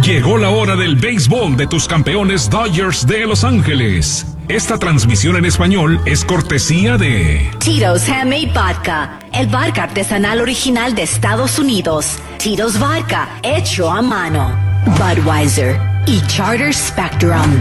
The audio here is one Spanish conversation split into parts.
Llegó la hora del béisbol de tus campeones Dodgers de Los Ángeles. Esta transmisión en español es cortesía de Tito's Handmade Vodka, el vodka artesanal original de Estados Unidos. Tito's Vodka, hecho a mano. Budweiser y Charter Spectrum.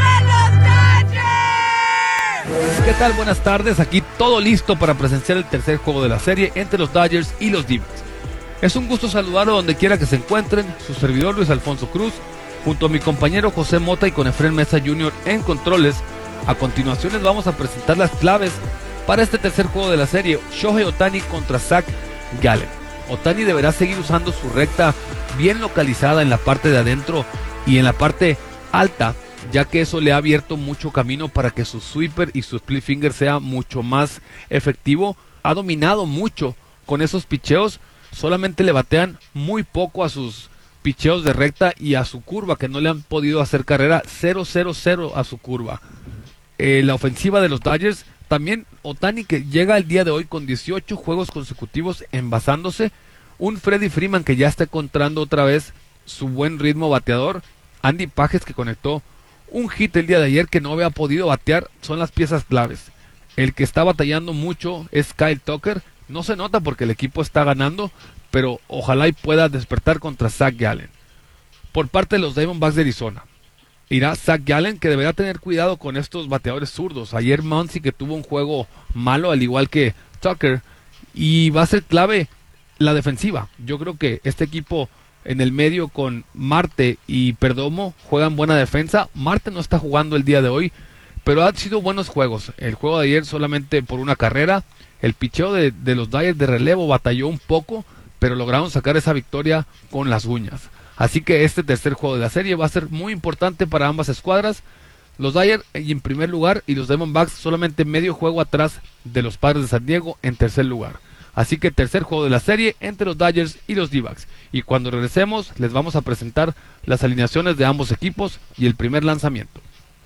¿Qué tal? Buenas tardes. Aquí todo listo para presenciar el tercer juego de la serie entre los Dodgers y los D-backs. Es un gusto saludarlo donde quiera que se encuentren. Su servidor Luis Alfonso Cruz, junto a mi compañero José Mota y con Efraín Mesa Jr. en controles. A continuación les vamos a presentar las claves para este tercer juego de la serie, Shohei Ohtani contra Zach Gallen. Ohtani deberá seguir usando su recta bien localizada en la parte de adentro y en la parte alta, ya que eso le ha abierto mucho camino para que su sweeper y su split finger sea mucho más efectivo. Ha dominado mucho con esos picheos. Solamente le batean muy poco a sus picheos de recta y a su curva, que no le han podido hacer carrera. 0-0-0 a su curva. La ofensiva de los Dodgers, también Ohtani, que llega el día de hoy con 18 juegos consecutivos envasándose. Un Freddie Freeman que ya está encontrando otra vez su buen ritmo bateador. Andy Pages, que conectó un hit el día de ayer, que no había podido batear. Son las piezas claves. El que está batallando mucho es Kyle Tucker. No se nota porque el equipo está ganando, pero ojalá y pueda despertar contra Zach Gallen. Por parte de los Diamondbacks de Arizona, irá Zach Gallen, que deberá tener cuidado con estos bateadores zurdos. Ayer Muncy, que tuvo un juego malo, al igual que Tucker, y va a ser clave la defensiva. Yo creo que este equipo en el medio con Marte y Perdomo juegan buena defensa. Marte no está jugando el día de hoy, pero han sido buenos juegos. El juego de ayer solamente por una carrera. El picheo de los Dodgers de relevo batalló un poco, pero lograron sacar esa victoria con las uñas. Así que este tercer juego de la serie va a ser muy importante para ambas escuadras. Los Dodgers en primer lugar y los Diamondbacks solamente medio juego atrás de los Padres de San Diego en tercer lugar. Así que tercer juego de la serie entre los Dodgers y los D-backs. Y cuando regresemos les vamos a presentar las alineaciones de ambos equipos y el primer lanzamiento.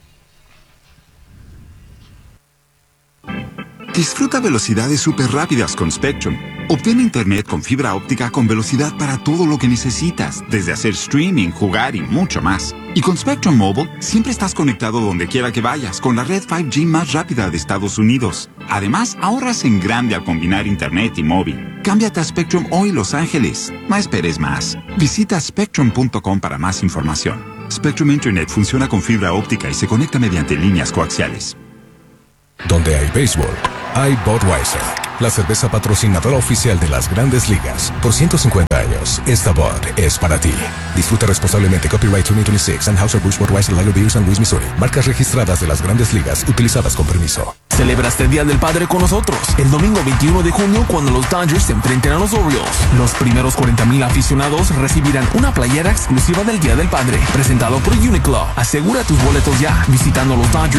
Disfruta velocidades súper rápidas con Spectrum. Obtén internet con fibra óptica con velocidad para todo lo que necesitas, desde hacer streaming, jugar y mucho más. Y con Spectrum Mobile, siempre estás conectado donde quiera que vayas, con la red 5G más rápida de Estados Unidos. Además, ahorras en grande al combinar internet y móvil. Cámbiate a Spectrum hoy, Los Ángeles. No esperes más. Visita spectrum.com para más información. Spectrum Internet funciona con fibra óptica y se conecta mediante líneas coaxiales. Donde hay béisbol, hay Budweiser, la cerveza patrocinadora oficial de las Grandes Ligas. Por 150 años, esta Bud es para ti. Disfruta responsablemente. Copyright 2026, Anheuser-Busch Budweiser Lager Beer, San Luis, Missouri. Marcas registradas de las Grandes Ligas, utilizadas con permiso. Celebra este Día del Padre con nosotros. El domingo 21 de junio, cuando los Dodgers se enfrenten a los Orioles. Los primeros 40,000 aficionados recibirán una playera exclusiva del Día del Padre, presentado por Uniqlo. Asegura tus boletos ya, visitando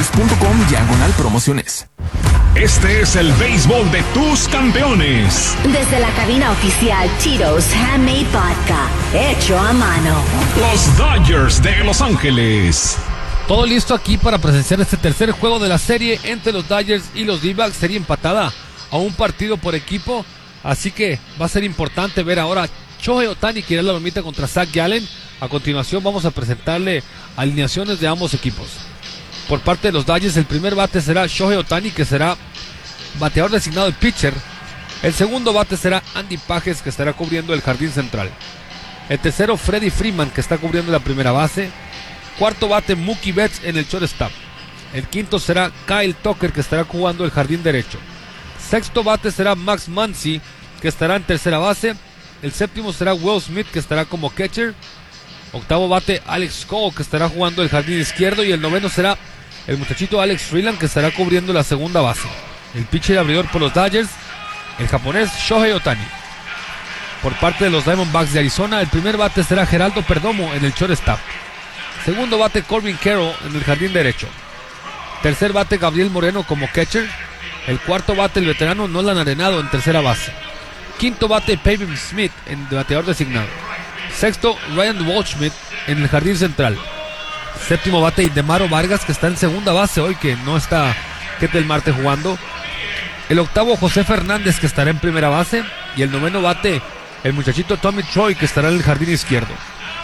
losdodgers.com/promociones. Este es el béisbol de tus campeones. Desde la cabina oficial Tito's Handmade Vodka, hecho a mano. Los Dodgers de Los Ángeles. Todo listo aquí para presenciar este tercer juego de la serie entre los Dodgers y los D-backs. Serie empatada a un partido por equipo, así que va a ser importante ver ahora Shohei Ohtani, que irá a la lomita contra Zach Gallen. A continuación vamos a presentarle alineaciones de ambos equipos. Por parte de los Dodgers, el primer bate será Shohei Ohtani, que será bateador designado de pitcher. El segundo bate será Andy Pages, que estará cubriendo el jardín central. El tercero, Freddie Freeman, que está cubriendo la primera base. Cuarto bate, Mookie Betts en el shortstop. El quinto será Kyle Tucker, que estará jugando el jardín derecho. Sexto bate será Max Muncy, que estará en tercera base. El séptimo será Will Smith, que estará como catcher. Octavo bate, Alex Cole, que estará jugando el jardín izquierdo. Y el noveno será el muchachito Alex Freeland, que estará cubriendo la segunda base. El pitcher abridor por los Dodgers, el japonés Shohei Ohtani. Por parte de los Diamondbacks de Arizona, el primer bate será Geraldo Perdomo en el shortstop. Segundo bate, Corbin Carroll en el jardín derecho. Tercer bate, Gabriel Moreno como catcher. El cuarto bate, el veterano Nolan Arenado en tercera base. Quinto bate, Pavin Smith en bateador designado. Sexto, Ryan Waldschmidt en el jardín central. Séptimo bate, Indemaro Vargas, que está en segunda base hoy, que no está Ketel Marte jugando. El octavo, José Fernández, que estará en primera base. Y el noveno bate, el muchachito Tommy Troy, que estará en el jardín izquierdo.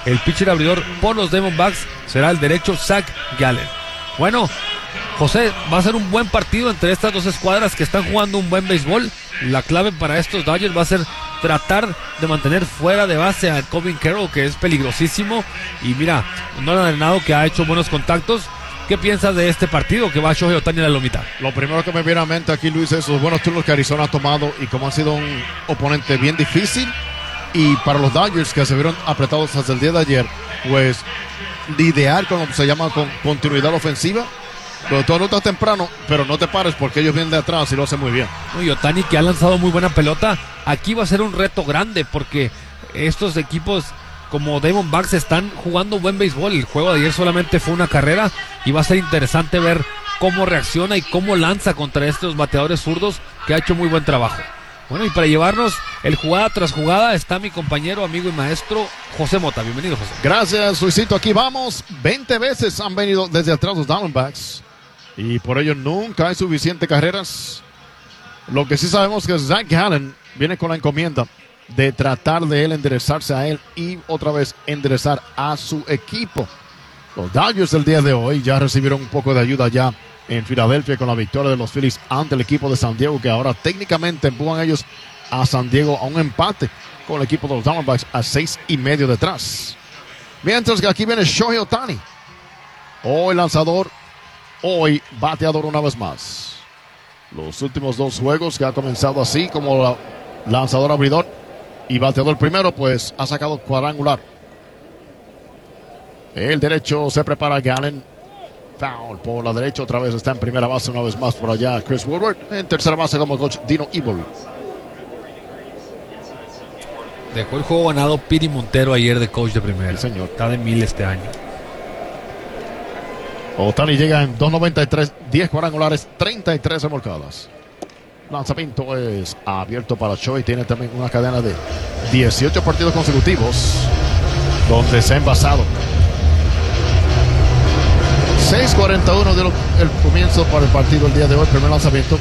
El pitcher abridor por los Diamondbacks será el derecho Zach Gallen. Bueno, José, va a ser un buen partido entre estas dos escuadras que están jugando un buen béisbol. La clave para estos Dodgers va a ser tratar de mantener fuera de base a Corbin Carroll, que es peligrosísimo. Y mira, Nolan Arenado, que ha hecho buenos contactos. ¿Qué piensas de este partido que va Shohei Ohtani a la lomita? Lo primero que me viene a mente aquí, Luis, es los buenos turnos que Arizona ha tomado y como ha sido un oponente bien difícil. Y para los Dodgers, que se vieron apretados hasta el día de ayer, pues lidiar con lo que se llama con continuidad ofensiva. Pero tú anotas temprano, pero no te pares porque ellos vienen de atrás y lo hacen muy bien. Y Ohtani, que ha lanzado muy buena pelota, aquí va a ser un reto grande porque estos equipos como Diamondbacks están jugando buen béisbol. El juego de ayer solamente fue una carrera y va a ser interesante ver cómo reacciona y cómo lanza contra estos bateadores zurdos, que ha hecho muy buen trabajo. Bueno, y para llevarnos el jugada tras jugada está mi compañero, amigo y maestro José Mota. Bienvenido, José. Gracias, Luisito. Aquí vamos. 20 veces han venido desde atrás los Diamondbacks y por ello nunca hay suficientes carreras. Lo que sí sabemos es que Zach Gallen viene con la encomienda de tratar de él enderezarse a él y otra vez enderezar a su equipo. Los Dodgers del día de hoy ya recibieron un poco de ayuda ya en Filadelfia con la victoria de los Phillies ante el equipo de San Diego, que ahora técnicamente empujan ellos a San Diego a un empate con el equipo de los Diamondbacks a 6.5 detrás. Mientras que aquí viene Shohei Ohtani, hoy lanzador, hoy bateador una vez más. Los últimos dos juegos que ha comenzado así como lanzador abridor y bateador primero, pues ha sacado cuadrangular. El derecho se prepara Gallen. Foul por la derecha, otra vez está en primera base una vez más por allá Chris Woodward. En tercera base como coach Dino Evil. Dejó el juego ganado Piri Montero ayer de coach de primera. Sí, señor. Está de 1000 este año. Ohtani llega en 2.93, 10 cuadrangulares, 33 remolcadas. Lanzamiento es abierto para Shohei. Tiene también una cadena de 18 partidos consecutivos donde se ha envasado. 6:41 del comienzo para el partido el día de hoy. Primer lanzamiento.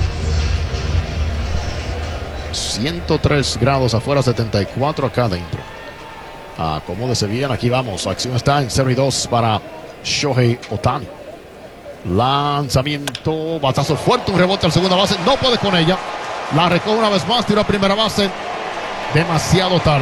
103 grados afuera, 74 acá adentro. Acomódese bien, aquí vamos. La acción está en 0-2 para Shohei Ohtani. Lanzamiento, batazo fuerte, un rebote al segunda base. No puede con ella. La recoge una vez más, tira a primera base. Demasiado tarde.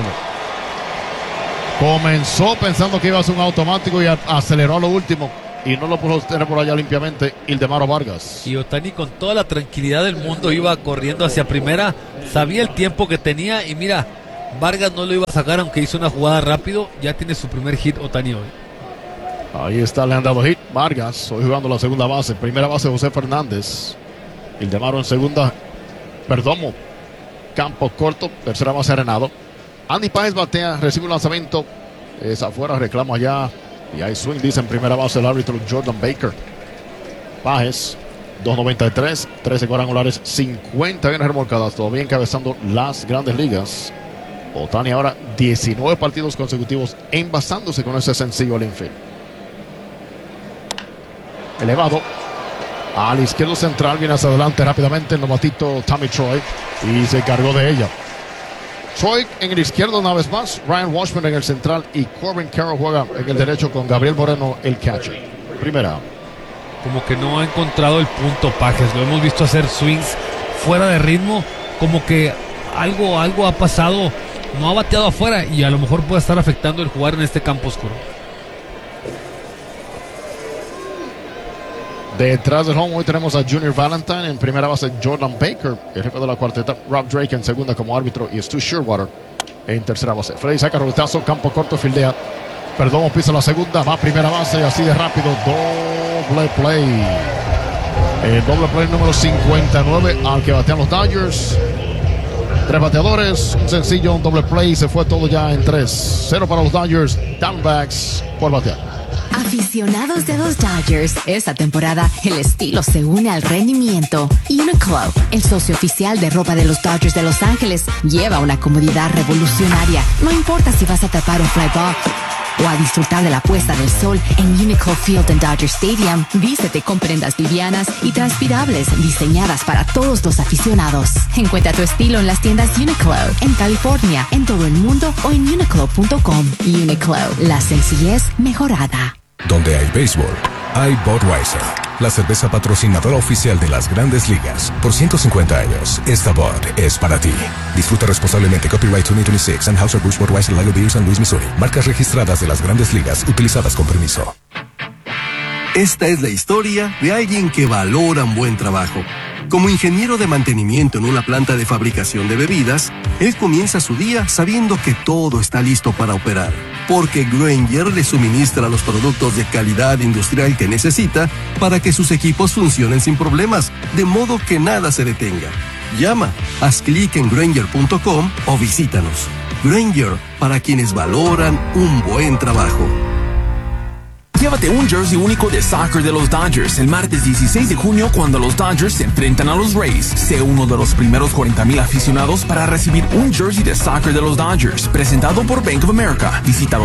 Comenzó pensando que iba a ser un automático y aceleró a lo último. Y no lo pudo tener por allá limpiamente Ildemaro Vargas. Y Ohtani con toda la tranquilidad del mundo iba corriendo hacia primera. Sabía el tiempo que tenía y mira, Vargas no lo iba a sacar aunque hizo una jugada rápido. Ya tiene su primer hit Ohtani hoy. Ahí está, le han dado hit Vargas, hoy jugando la segunda base. Primera base José Fernández. Ildemaro en segunda. Perdomo. Campo corto. Tercera base Arenado. Andy Páez batea, recibe un lanzamiento. Es afuera, reclamo allá. Y hay swing, dice en primera base el árbitro Jordan Baker. Páez, 2.93, 13 cuadrangulares, 50 bienes remolcadas. Todavía encabezando las grandes ligas. Ohtani ahora 19 partidos consecutivos envasándose con ese sencillo al infield. Elevado al izquierdo central, viene hacia adelante rápidamente el novatito Tommy Troy y se encargó de ella. Troy en el izquierdo una vez más, Ryan Washburn en el central y Corbin Carroll juega en el derecho con Gabriel Moreno el catcher. Primera. Como que no ha encontrado el punto Pajes, lo hemos visto hacer swings fuera de ritmo, como que algo ha pasado, no ha bateado afuera y a lo mejor puede estar afectando el jugar en este campo oscuro. Detrás del home hoy tenemos a Junior Valentine en primera base, Jordan Baker, el jefe de la cuarteta, Rob Drake en segunda como árbitro y Stu Shearwater en tercera base. Freddy saca roletazo, campo corto, fildea. Perdomo pisa la segunda, va a primera base y así de rápido, doble play. El doble play número 59 al que batean los Dodgers. 3 bateadores, un sencillo, un doble play, se fue todo ya en 3. 0 para los Dodgers, Diamondbacks por batear. Aficionados de los Dodgers, esta temporada el estilo se une al rendimiento. Uniqlo, el socio oficial de ropa de los Dodgers de Los Ángeles, lleva una comodidad revolucionaria. No importa si vas a tapar un fly ball o a disfrutar de la puesta del sol en Uniqlo Field en Dodger Stadium, vístete con prendas livianas y transpirables diseñadas para todos los aficionados. Encuentra tu estilo en las tiendas Uniqlo, en California, en todo el mundo o en uniqlo.com. Uniqlo, la sencillez mejorada. Donde hay béisbol, hay Budweiser, la cerveza patrocinadora oficial de las Grandes Ligas. Por 150 años, esta Bud es para ti. Disfruta responsablemente. Copyright 2026, Anheuser-Busch Budweiser Lager Beer, San Luis, Missouri. Marcas registradas de las Grandes Ligas, utilizadas con permiso. Esta es la historia de alguien que valora un buen trabajo. Como ingeniero de mantenimiento en una planta de fabricación de bebidas, él comienza su día sabiendo que todo está listo para operar, porque Grainger le suministra los productos de calidad industrial que necesita para que sus equipos funcionen sin problemas, de modo que nada se detenga. Llama, haz clic en Grainger.com o visítanos. Grainger, para quienes valoran un buen trabajo. Llévate un jersey único de soccer de los Dodgers el martes 16 de junio cuando los Dodgers se enfrentan a los Rays. Sé uno de los primeros 40,000 aficionados para recibir un jersey de soccer de los Dodgers, presentado por Bank of America. Visita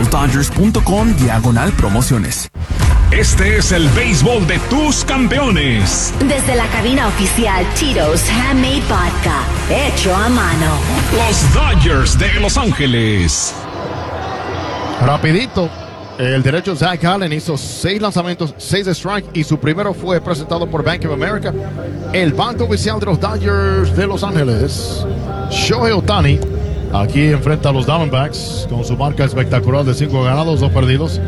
losdodgers.com/promociones. Este es el béisbol de tus campeones. Desde la cabina oficial Tito's Handmade Vodka, hecho a mano. Los Dodgers de Los Ángeles. Rapidito. El derecho Zach Allen hizo 6 lanzamientos, 6 strike y su primero fue presentado por Bank of America. El banco oficial de los Dodgers de Los Ángeles, Shohei Ohtani, aquí enfrenta a los Diamondbacks con su marca espectacular de 5 ganados, 2 perdidos,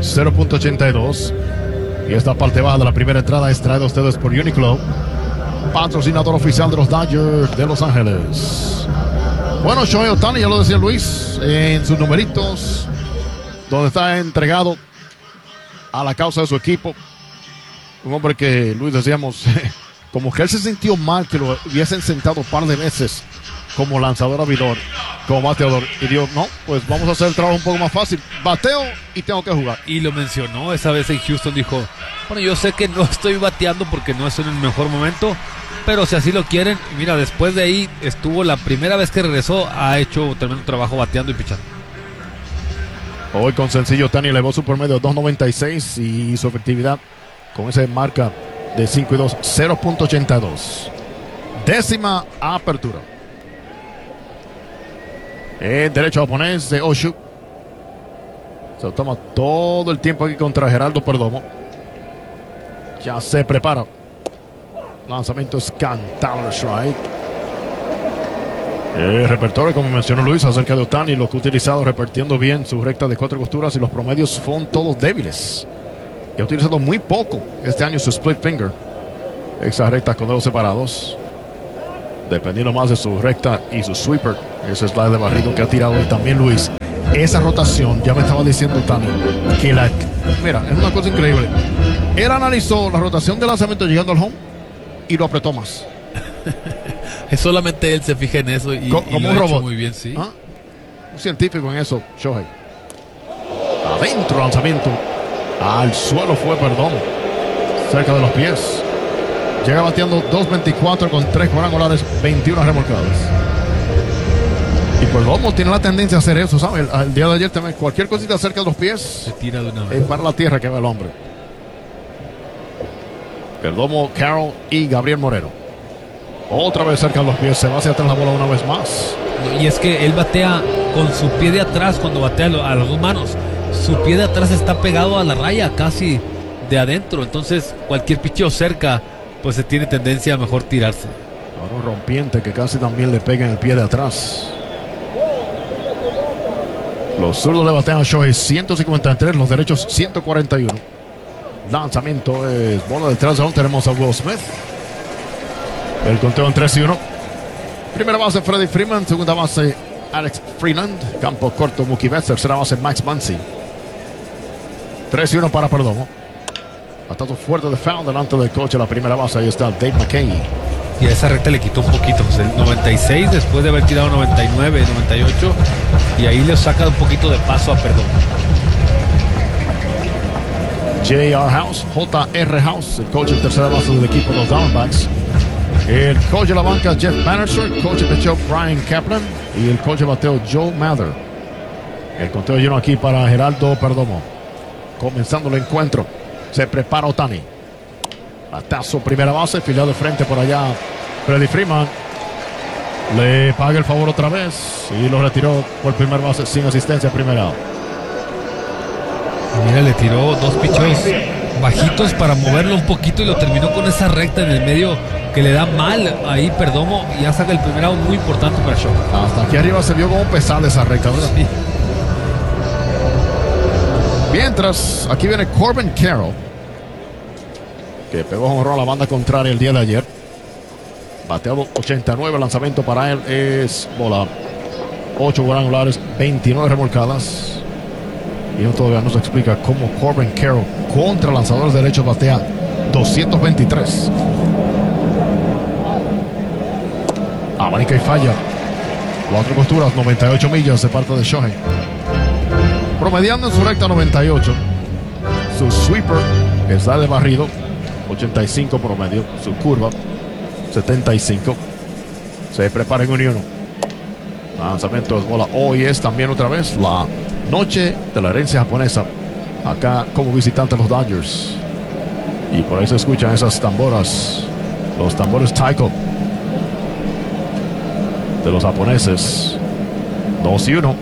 0.82. Y esta parte baja de la primera entrada es traída a ustedes por Uniqlo, patrocinador oficial de los Dodgers de Los Ángeles. Bueno, Shohei Ohtani, ya lo decía Luis, en sus numeritos, donde está entregado a la causa de su equipo. Un hombre que, Luis, decíamos, como que él se sintió mal que lo hubiesen sentado un par de veces como lanzador abridor, como bateador. Y dijo, no, pues vamos a hacer el trabajo un poco más fácil. Bateo y tengo que jugar. Y lo mencionó esa vez en Houston, dijo, bueno, yo sé que no estoy bateando porque no estoy en el mejor momento, pero si así lo quieren, y mira, después de ahí estuvo la primera vez que regresó, ha hecho un tremendo trabajo bateando y pichando. Hoy con sencillo Ohtani elevó su promedio 2.96 y su efectividad con esa marca de 5 y 2, 0.82. Décima apertura. El derecho japonés de Oshu. Se lo toma todo el tiempo aquí contra Geraldo Perdomo. Ya se prepara. Lanzamiento es cantado, strike. El repertorio, como mencionó Luis, acerca de Ohtani, lo que ha utilizado repartiendo bien su recta de 4 costuras y los promedios son todos débiles. Y ha utilizado muy poco este año su split finger. Esa recta con dedos separados. Dependiendo más de su recta y su sweeper. Ese slide de barrido que ha tirado hoy también Luis. Esa rotación, ya me estaba diciendo Ohtani, que mira, es una cosa increíble. Él analizó la rotación de lanzamiento llegando al home y lo apretó más. Solamente él se fija en eso y como lo un ha robot. hecho muy bien, sí. ¿Ah? Un científico en eso, Shohei. Adentro lanzamiento. Al suelo fue Perdomo. Cerca de los pies. Llega bateando 2.24 con 3 cuadrangulares, 21 remolcadas. Y Perdomo tiene la tendencia a hacer eso, ¿sabes? El día de ayer también, cualquier cosita cerca de los pies, Se tira de una vez. es para la tierra que va el hombre. Perdomo, Carroll y Gabriel Moreno. Otra vez cerca de los pies, se va hacia atrás la bola una vez más. Y es que él batea con su pie de atrás cuando batea a las dos manos. Su pie de atrás está pegado a la raya, casi de adentro. Entonces, cualquier picheo cerca, pues se tiene tendencia a mejor tirarse. Ahora un rompiente que casi también le pega en el pie de atrás. Los zurdos le batean a Shohei 153, los derechos 141. Lanzamiento es bola detrás de donde tenemos a Will Smith. El conteo en 3-1. Primera base Freddie Freeman, segunda base Alex Freeland, campo corto Mookie Betts, tercera base Max Muncy. 3-1 para Perdomo. Batazo fuerte de foul delante del coche, la primera base, ahí está Dave McKay. Y a esa recta le quitó un poquito, pues el 96 después de haber tirado 99, 98, y ahí le saca un poquito de paso a Perdomo. J.R. House, el coach en tercera base del equipo de los Diamondbacks. El coach de la banca Jeff Bannister, el coach de pitcheo Brian Kaplan y el coach de bateo Joe Mather. El conteo lleno aquí para Geraldo Perdomo. Comenzando el encuentro. Se prepara Ohtani. Batazo primera base. Filial de frente por allá. Freddie Freeman. Le paga el favor otra vez. Y lo retiró por primer base sin asistencia primera. Mira, le tiró 2 picheos bajitos para moverlo un poquito y lo terminó con esa recta en el medio que le da mal ahí Perdomo y ya saca el primer out muy importante para Show. Hasta aquí arriba se vio como pesada esa recta, ¿verdad? Sí. Mientras, aquí viene Corbin Carroll, que pegó un honrón a la banda contraria el día de ayer. Bateado 89, lanzamiento para él es bola. 8 cuadrangulares, 29 remolcadas. Y no, todavía no se explica cómo Corbin Carroll contra lanzadores derechos batea 223. Abanica y falla. 4 costuras, 98 millas de parte de Shohei. Promediando en su recta 98. Su sweeper está de barrido, 85 promedio. Su curva, 75. Se prepara en 1-1. Lanzamiento es bola. Hoy es también otra vez la noche de la herencia japonesa. Acá como visitante los Dodgers. Y por ahí se escuchan esas tamboras. Los tambores taiko de los japoneses. 2-1.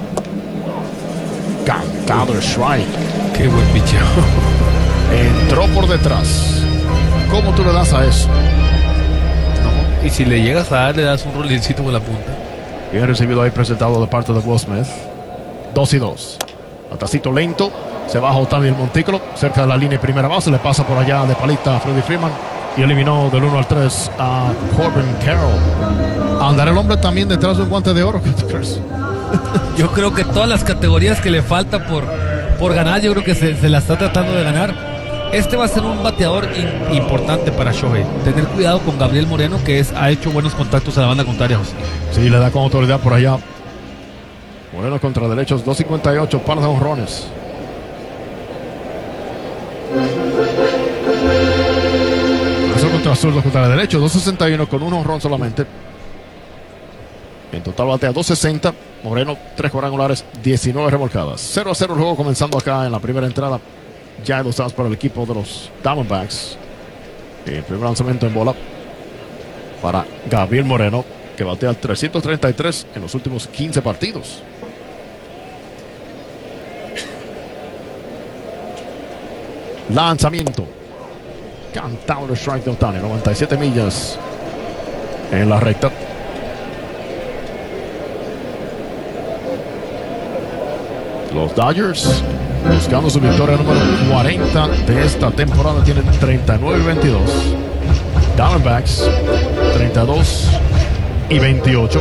Cantado el strike. Qué buen picheo. Entró por detrás. ¿Cómo tú le das a eso? Y si le llegas a dar, le das un rolicito con la punta. Bien recibido ahí, presentado de parte de Will Smith. 2-2. Atacito lento. Se baja Ohtani del montículo. Cerca de la línea de primera base. Le pasa por allá de palita a Freddie Freeman. Y eliminó del 1-3 a Corbin Carroll. Andará el hombre también detrás de un guante de oro. ¿Qué tú crees? Yo creo que todas las categorías que le falta por ganar, yo creo que se la está tratando de ganar. Este va a ser un bateador importante para Shohei. Tener cuidado con Gabriel Moreno, que ha hecho buenos contactos a la banda contraria, José. Sí, le da con autoridad por allá. Moreno contra derechos, 2.58, par de honrones. Eso contra zurdo contra derecho, 2.61 con un honrón solamente. En total batea 2.60. Moreno, 3 cuadrangulares, 19 remolcadas. 0-0 el juego comenzando acá en la primera entrada. Ya hay 2 outs para el equipo de los Diamondbacks. El primer lanzamiento en bola para Gabriel Moreno, que batea 333 en los últimos 15 partidos. Lanzamiento. Cantado el strike de Ohtani, 97 millas en la recta. Los Dodgers buscando su victoria número 40 de esta temporada. Tienen 39-22. Diamondbacks 32-28.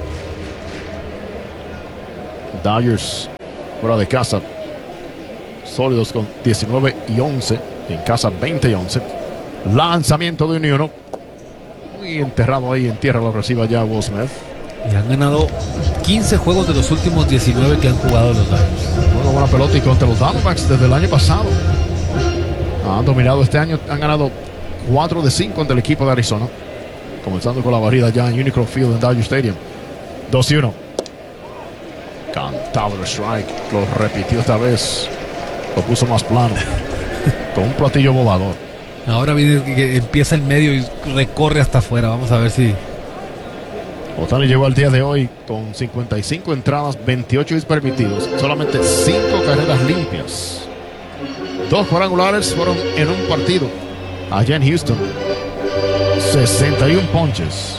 Dodgers fuera de casa sólidos con 19-11. En casa 20-11. Lanzamiento de 1-1. Muy enterrado ahí en tierra. Lo recibe ya Will Smith. Y han ganado 15 juegos de los últimos 19 que han jugado los Dodgers. Una buena pelota y contra los Diamondbacks desde el año pasado. Han dominado este año. Han ganado 4 de 5 ante el equipo de Arizona. Comenzando con la barrida ya en Unicron Field en Dodger Stadium. 2-1. Cantado el strike. Lo repitió esta vez. Lo puso más plano. Con un platillo volador. Ahora viene que empieza el medio y recorre hasta afuera. Vamos a ver si... Ohtani llegó al día de hoy con 55 entradas, 28 hits permitidos, solamente 5 carreras limpias. 2 cuadrangulares fueron en un partido allá en Houston. 61 ponches.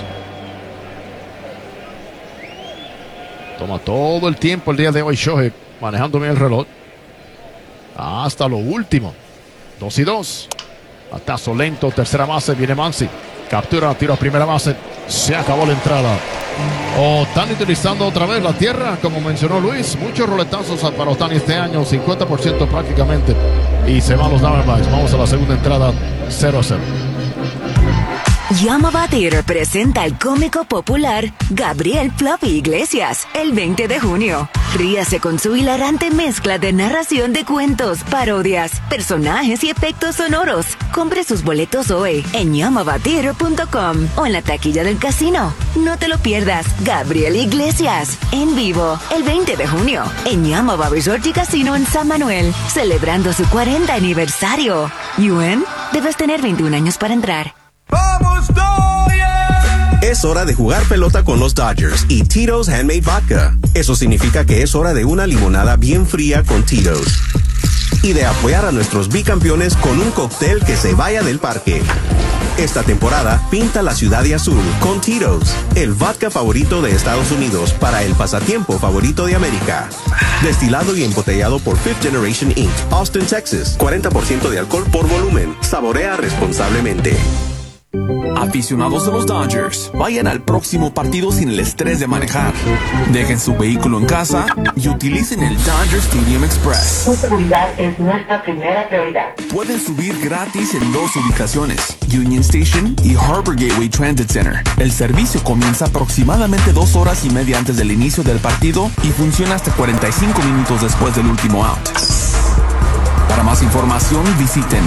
Toma todo el tiempo el día de hoy Shohei, manejando bien el reloj. Hasta lo último. 2-2. Batazo lento, tercera base, viene Mansi. Captura, tiro a primera base. Se acabó la entrada. Ohtani utilizando otra vez la tierra, como mencionó Luis. Muchos roletazos para Ohtani este año, 50% prácticamente. Y se van los Diamondbacks. Vamos a la segunda entrada, 0-0. Yamava Theater presenta el cómico popular Gabriel Fluffy Iglesias el 20 de junio. Ríase con su hilarante mezcla de narración de cuentos, parodias, personajes y efectos sonoros. Compre sus boletos hoy en yamavatheater.com o en la taquilla del casino. No te lo pierdas. Gabriel Iglesias en vivo el 20 de junio en Yamava Resort y Casino en San Manuel, celebrando su 40 aniversario. ¿Yuen? Debes tener 21 años para entrar. ¡Vamos, Dodgers! Es hora de jugar pelota con los Dodgers y Tito's Handmade Vodka. Eso significa que es hora de una limonada bien fría con Tito's. Y de apoyar a nuestros bicampeones con un cóctel que se vaya del parque. Esta temporada, pinta la ciudad de azul con Tito's, el vodka favorito de Estados Unidos para el pasatiempo favorito de América. Destilado y embotellado por Fifth Generation Inc., Austin, Texas. 40% de alcohol por volumen. Saborea responsablemente. Aficionados de los Dodgers, vayan al próximo partido sin el estrés de manejar. Dejen su vehículo en casa y utilicen el Dodger Stadium Express. Su seguridad es nuestra primera prioridad. Pueden subir gratis en 2 ubicaciones, Union Station y Harbor Gateway Transit Center. El servicio comienza aproximadamente 2 horas y media antes del inicio del partido y funciona hasta 45 minutos después del último out. Para más información, visiten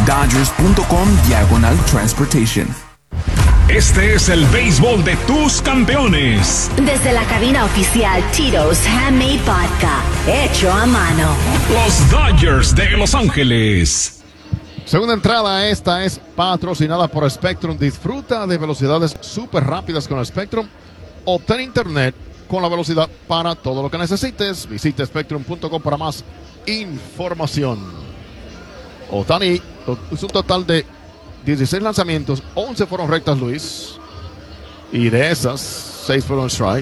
dodgers.com/transportation. Este es el béisbol de tus campeones. Desde la cabina oficial Tito's Handmade Vodka, hecho a mano. Los Dodgers de Los Ángeles. Segunda entrada, esta es patrocinada por Spectrum. Disfruta de velocidades súper rápidas con Spectrum. Obtén internet con la velocidad para todo lo que necesites. Visita spectrum.com para más información. Ohtani es un total de 16 lanzamientos, 11 fueron rectas, Luis. Y de esas, 6 fueron strike.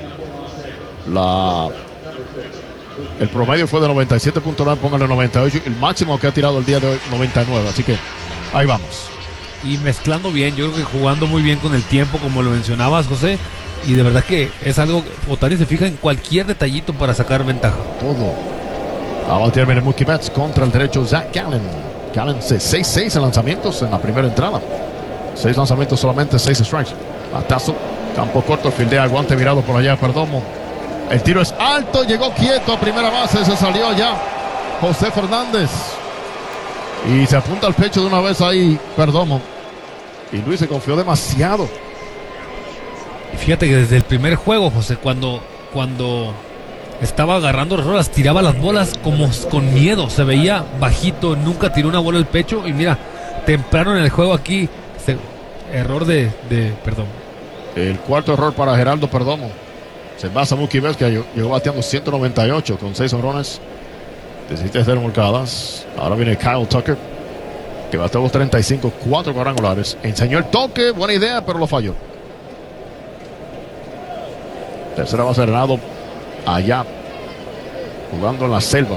El promedio fue de 97.9, póngale 98. El máximo que ha tirado el día de hoy, 99. Así que ahí vamos. Y mezclando bien, yo creo que jugando muy bien con el tiempo, como lo mencionabas, José. Y de verdad que es algo, Ohtani se fija en cualquier detallito para sacar ventaja. Todo. A batear viene Mookie Betts contra el derecho Zach Gallen. Gallen 6-6 en lanzamientos en la primera entrada. 6 lanzamientos, solamente 6 strikes. Batazo, campo corto, fildea, guante virado por allá, Perdomo. El tiro es alto, llegó quieto a primera base, se salió allá José Fernández. Y se apunta al pecho de una vez ahí, Perdomo. Y Luis se confió demasiado. Y fíjate que desde el primer juego, José, cuando estaba agarrando las rolas, tiraba las bolas como con miedo, se veía bajito, nunca tiró una bola al pecho. Y mira, temprano en el juego aquí, error de Perdomo. El cuarto error para Geraldo Perdomo. Se basa Mookie Betts, que llegó bateando 198 con 6 honrones, 17 remolcadas. Ahora viene Kyle Tucker, que bateó los 35, 4 cuadrangulares. Enseñó el toque, buena idea, pero lo falló. Tercera base Renado allá, jugando en la selva.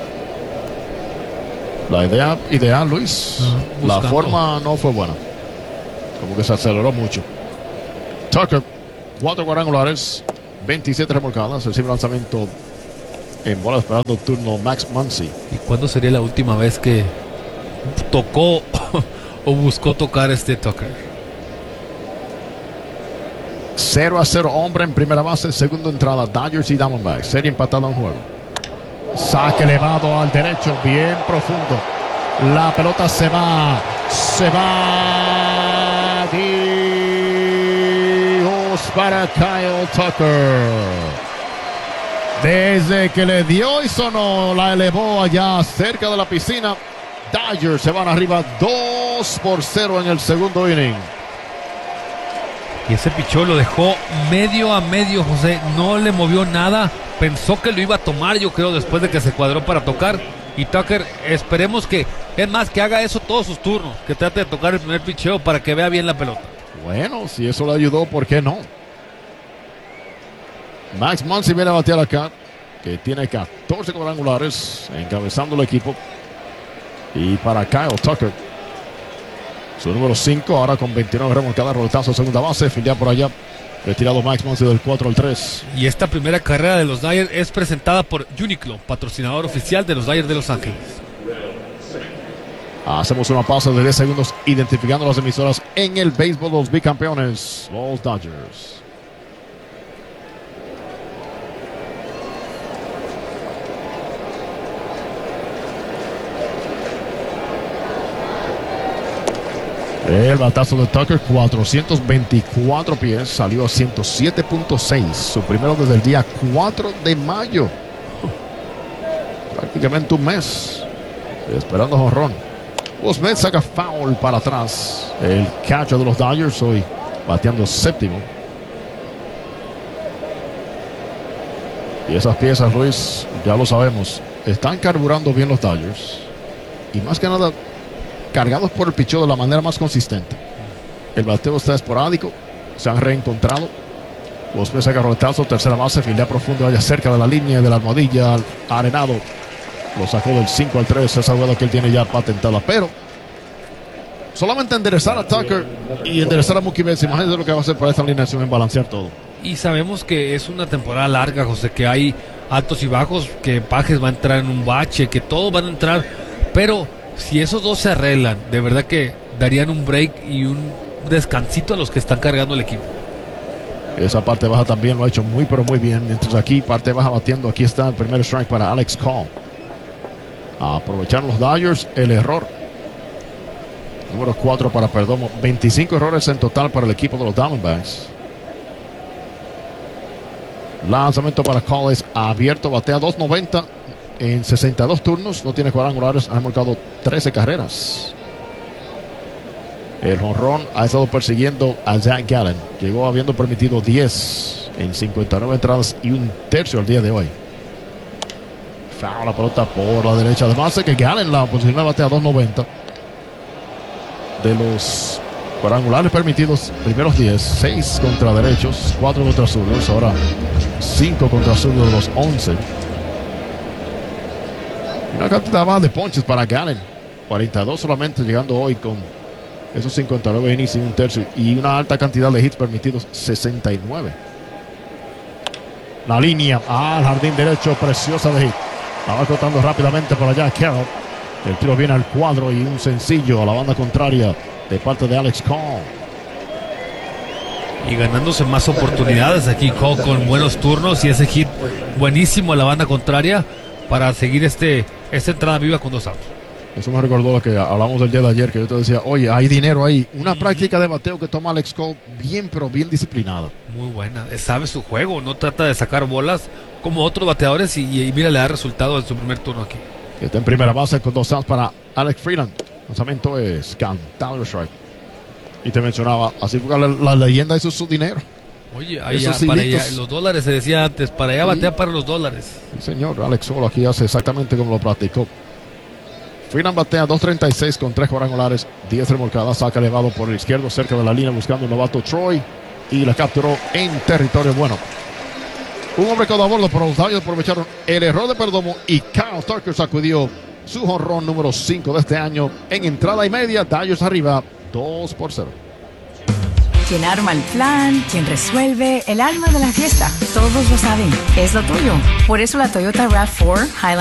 La idea ideal, Luis. La forma no fue buena. Como que se aceleró mucho. Tucker, 4 cuadrangulares, 27 remolcadas. Recibe lanzamiento en bola esperando turno Max Muncy. ¿Y cuándo sería la última vez que tocó o buscó tocar Tucker? 0-0 hombre en primera base, segunda entrada, Dodgers y Diamondbacks, serie empatada en juego. Saque elevado al derecho, bien profundo. La pelota se va. Dios para Kyle Tucker. Desde que le dio y sonó, la elevó allá cerca de la piscina. Dodgers se van arriba 2-0 en el segundo inning. Y ese pichó lo dejó medio a medio, José. No le movió nada. Pensó que lo iba a tomar, yo creo, después de que se cuadró para tocar. Y Tucker, esperemos que, es más, que haga eso todos sus turnos. Que trate de tocar el primer picheo para que vea bien la pelota. Bueno, si eso le ayudó, ¿por qué no? Max Muncy viene a batear acá, que tiene 14 cuadrangulares, encabezando el equipo. Y para Kyle Tucker, su número 5, ahora con 29 remolcadas, rolotazo segunda base, filial por allá, retirado Max Muncy del 4 al 3. Y esta primera carrera de los Dodgers es presentada por Uniqlo, patrocinador oficial de los Dodgers de Los Ángeles. Hacemos una pausa de 10 segundos identificando las emisoras en el béisbol de los bicampeones, los Dodgers. El batazo de Tucker, 424 pies, salió a 107.6, su primero desde el día 4 de mayo. Prácticamente un mes esperando jonrón. Smith saca foul para atrás. El catcher de los Dodgers hoy bateando séptimo. Y esas piezas, Luis, ya lo sabemos, están carburando bien los Dodgers. Y más que nada, cargados por el picheo de la manera más consistente. El bateo está esporádico. Se han reencontrado. Smith saca roletazo, tercera base, fildea profundo allá cerca de la línea de la almohadilla. Arenado lo sacó del 5-3. Esa jugada que él tiene ya patentada. Pero solamente enderezar a Tucker y enderezar a Mookie Betts. Imagínense lo que va a hacer para esta alineación en balancear todo. Y sabemos que es una temporada larga, José, que hay altos y bajos, que Pages va a entrar en un bache, que todos van a entrar. Pero si esos dos se arreglan, de verdad que darían un break y un descansito a los que están cargando el equipo. Esa parte baja también lo ha hecho muy pero muy bien. Mientras aquí, parte baja batiendo. Aquí está el primer strike para Alex Call. Aprovecharon los Dodgers el error. Número 4 para Perdomo. 25 errores en total para el equipo de los Diamondbacks. Lanzamiento para Call es abierto. Batea 2.90 en 62 turnos. No tiene cuadrangulares. Ha marcado 13 carreras. El jonrón ha estado persiguiendo a Zach Gallen. Llegó habiendo permitido 10 en 59 entradas y un tercio el día de hoy. Foul, la pelota por la derecha. Además de que Gallen la posición de batea 2.90. De los cuadrangulares permitidos, primeros 10, 6 contra derechos, 4 contra zurdos. Ahora 5 contra zurdos de los 11. Una cantidad más de ponches para Gallen. 42 solamente, llegando hoy con esos 59 innings y un tercio. Y una alta cantidad de hits permitidos, 69. La línea al jardín derecho, preciosa de hit. La va cortando rápidamente por allá Carroll. El tiro viene al cuadro y un sencillo a la banda contraria de parte de Alex Call. Y ganándose más oportunidades aquí Call con buenos turnos y ese hit buenísimo a la banda contraria para seguir esta entrada viva con 2 outs. Eso me recordó lo que hablamos del día de ayer, que yo te decía, oye, hay dinero ahí. Una práctica de bateo que toma Alex Call bien, pero bien disciplinada. Muy buena, sabe su juego, no trata de sacar bolas como otros bateadores y mira, le da resultado en su primer turno aquí. Está en primera base con 2 outs para Alex Freeland. Lanzamiento es cantado strike. Y te mencionaba, así fue la leyenda, eso es su dinero. Oye, allá, para allá, los dólares se decía antes, para allá batea para los dólares. Sí, señor, Alex solo aquí hace exactamente como lo practicó. Freeland batea 2.36 con 3 cuadrangulares, 10 remolcadas, saca elevado por el izquierdo cerca de la línea buscando un novato Troy y la capturó en territorio bueno. Un hombre quedó a bordo, pero los Dodgers aprovecharon el error de Perdomo y Kyle Tucker sacudió su jonrón número 5 de este año en entrada y media. Dodgers arriba 2-0. Quien arma el plan, quien resuelve, el alma de la fiesta. Todos lo saben, es lo tuyo. Por eso la Toyota RAV4 Highline